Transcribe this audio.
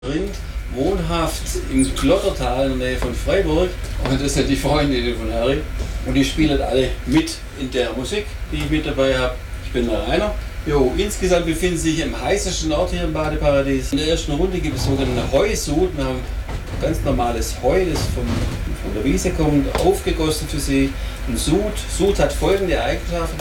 Rind, wohnhaft im Klottertal in der Nähe von Freiburg. Und das sind die Freundinnen von Harry. Und die spielen alle mit in der Musik, die ich mit dabei habe. Ich bin der Rainer. Jo, insgesamt befinden sie sich im heißesten Ort hier im Badeparadies. In der ersten Runde gibt es sogenannte Heusud. Wir haben ganz normales Heu, das von der Wiese kommt, aufgegossen für sie. Ein Sud hat folgende Eigenschaften.